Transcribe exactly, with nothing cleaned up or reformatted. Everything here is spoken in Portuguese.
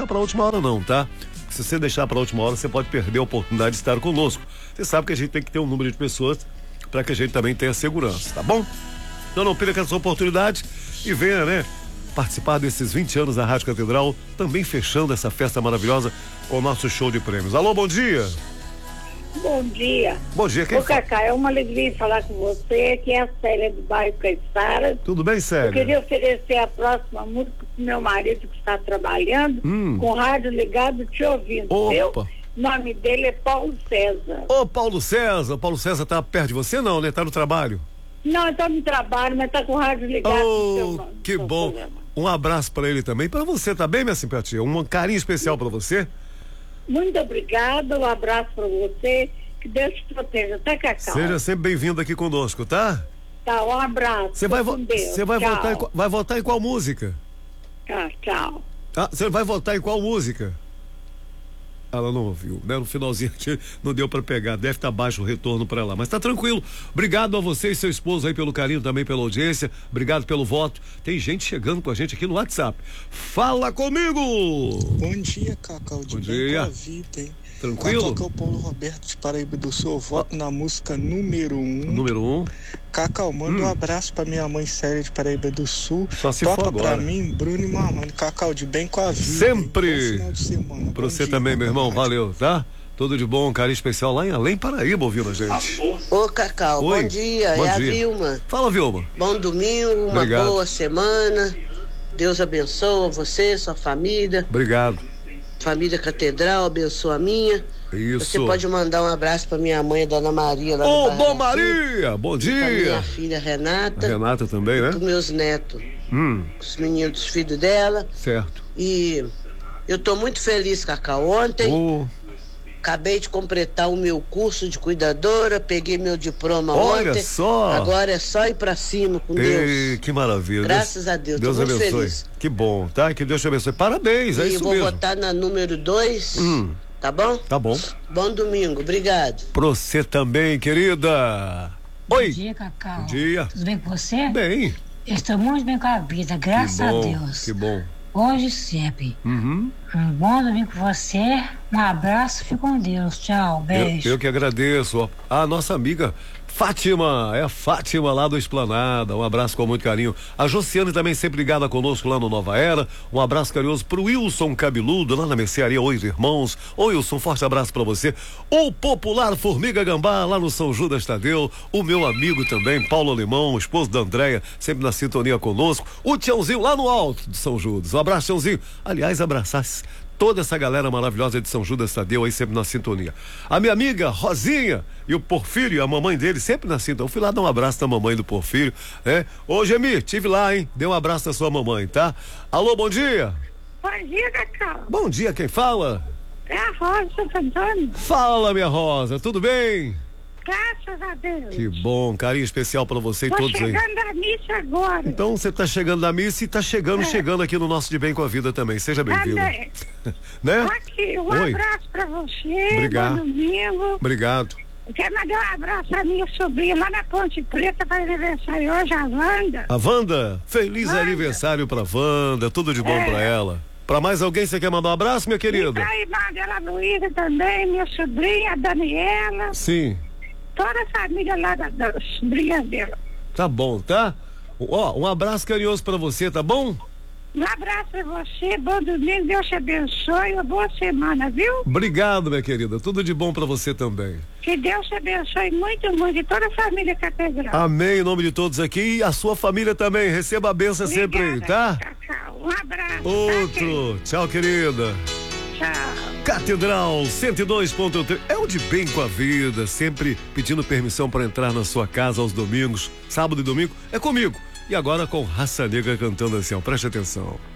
deixa pra última hora não, tá? Se você deixar pra última hora, você pode perder a oportunidade de estar conosco. Você sabe que a gente tem que ter um número de pessoas para que a gente também tenha segurança, tá bom? Então não perca essa oportunidade e venha, né, participar desses vinte anos da Rádio Catedral, também fechando essa festa maravilhosa com o nosso show de prêmios. Alô, bom dia! Bom dia. Bom dia, quem Ô, Cacá, é uma alegria falar com você, que é a Célia do bairro Caiçara. Tudo bem, Célia? Eu queria oferecer a próxima música pro meu marido que está trabalhando, hum. com o rádio ligado, te ouvindo. Opa! O nome dele é Paulo César. Ô, Paulo César, Paulo César tá perto de você não, né? Tá no trabalho? Não, ele tá no trabalho, mas tá com o rádio ligado. Oh, no seu, que no bom. programa. Um abraço pra ele também, pra você, tá bem, minha simpatia? Um carinho especial pra você. Muito obrigada, um abraço pra você. Que Deus te proteja, tá, Cacá? Seja sempre bem-vindo aqui conosco, tá? Tá, um abraço. Você vai, vo Você vai, votar em, vai votar em qual música? Tá, tchau. Ah, você vai votar em qual música? Ela não ouviu, né? No finalzinho aqui não deu pra pegar, deve estar baixo o retorno pra lá, mas tá tranquilo. Obrigado a você e seu esposo aí pelo carinho, também pela audiência, obrigado pelo voto. Tem gente chegando com a gente aqui no WhatsApp. Fala comigo! Bom dia, Cacau, de Bom bem dia. com a vida, hein? Tranquilo? Cacau, que é o Paulo Roberto de Paraíba do Sul, eu voto na música número um. Número um. Cacau, manda Hum. um abraço pra minha mãe Célia de Paraíba do Sul. Só se Toca for agora. pra mim, Bruno e Mamãe. Cacau, de bem com a vida. Sempre. Hein? Bom final de semana. Pra Bom você dia, também, meu irmão, Cacau. valeu, tá? Tudo de bom, um carinho especial lá em Além Paraíba ouvindo a gente. Ô, Cacau, Oi. bom dia, Bom é dia. a Vilma. Fala, Vilma. Bom domingo, uma Obrigado. boa semana. Deus abençoe você, sua família. Obrigado. Família Catedral, abençoa a minha. Isso. Você pode mandar um abraço pra minha mãe, Dona Maria, lá Ô, no bairro Dona Sul, Maria, bom pra minha dia. filha A Renata, Renata também, né? pros meus netos, Hum, os meninos, os filhos dela. certo. E eu tô muito feliz, Cacau. Ontem Ô, acabei de completar o meu curso de cuidadora, peguei meu diploma olha ontem. só. Agora é só ir pra cima com Ei, Deus. que maravilha. Graças a Deus, Deus tô muito abençoe. feliz. Que bom, tá? Que Deus te abençoe. Parabéns, é E isso vou mesmo. votar na número dois, Hum, tá bom? tá bom. Bom domingo, obrigado. Pra você também, querida. Oi. Bom dia, Cacau. Bom dia. Tudo bem com você? Bem. Eu estou muito bem com a vida, Que graças bom, a Deus. que bom. Hoje e sempre. Uhum. Um bom domingo com você. Um abraço, fique com Deus. Tchau, beijo. Eu, eu que agradeço. A nossa amiga Fátima, é a Fátima lá do Esplanada, um abraço com muito carinho. A Josiane também sempre ligada conosco lá no Nova Era, um abraço carinhoso pro Wilson Cabeludo, lá na mercearia Oito Irmãos. Ô Wilson, forte abraço pra você. O popular Formiga Gambá, lá no São Judas Tadeu, o meu amigo também, Paulo Alemão, o esposo da Andréia, sempre na sintonia conosco. O Tiãozinho lá no alto de São Judas, um abraço, Tiãozinho. Aliás, abraçasse toda essa galera maravilhosa de São Judas Tadeu aí sempre na sintonia. A minha amiga Rosinha e o Porfírio, a mamãe dele, sempre na sintonia. Eu fui lá dar um abraço na mamãe do Porfírio, né? Ô, Gemi, tive lá, hein? Dê um abraço na sua mamãe, tá? Alô, bom dia. Bom dia, Cacau. Bom dia, quem fala? É a Rosa Santo Antônio. Fala, minha Rosa, tudo bem? Graças a Deus. Que bom, carinho especial pra você e Tô todos aí. chegando da missa agora. Então você tá chegando na missa e tá chegando, É. chegando aqui no nosso De Bem com a Vida também. Seja bem-vindo. Também. Né? Aqui, um Oi. abraço pra você. Obrigado. Bom domingo. Obrigado. Eu quero mandar um abraço à minha sobrinha lá na Ponte Preta para aniversário hoje, a Wanda. A Wanda, feliz Wanda. aniversário pra Wanda, tudo de bom É. pra ela. Pra mais alguém você quer mandar um abraço, minha E querida? pra irmã dela, Luísa, também, minha sobrinha, a Daniela, Sim, toda a família lá da- das sobrinhas dela. tá bom, tá? Ó, um abraço carinhoso pra você, tá bom? Um abraço pra você, bom domingo, Deus te abençoe, uma boa semana, viu? Obrigado, minha querida, tudo de bom pra você também. Que Deus te abençoe muito, muito, e toda a família Catedral. Amém, em nome de todos aqui e a sua família também, receba a benção sempre aí, tá? Cacau. Um abraço. tá, Outro, tchau, querida. querido? Tchau. Catedral cento e dois ponto três é o De Bem com a Vida, sempre pedindo permissão para entrar na sua casa aos domingos, sábado e domingo, é comigo. E agora com Raça Negra cantando assim, ó, preste atenção.